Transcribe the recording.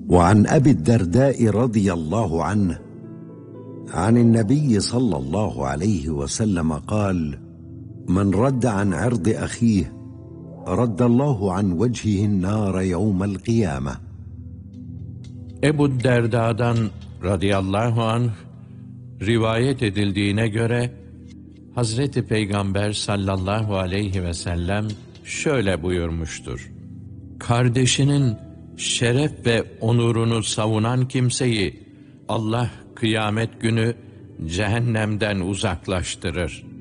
وعن أبي الدرداء رضي الله عنه عن النبي صلى الله عليه وسلم قال: من رد عن عرض أخيه رد الله عن وجهه النار يوم القيامة. Ebu Derda'dan radıyallahu anh rivayet edildiğine göre Hazreti Peygamber sallallahu aleyhi ve sellem şöyle buyurmuştur: kardeşinin şeref ve onurunu savunan kimseyi Allah kıyamet günü cehennemden uzaklaştırır.